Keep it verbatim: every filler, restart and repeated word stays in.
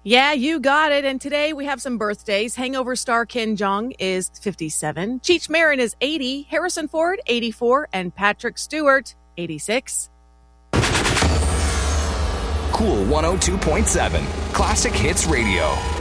Yeah, you got it. And today we have some birthdays. Hangover star Ken Jeong is fifty-seven. Cheech Marin is eighty. Harrison Ford, eighty-four. And Patrick Stewart, eighty-six. Cool one oh two point seven. Classic Hits Radio.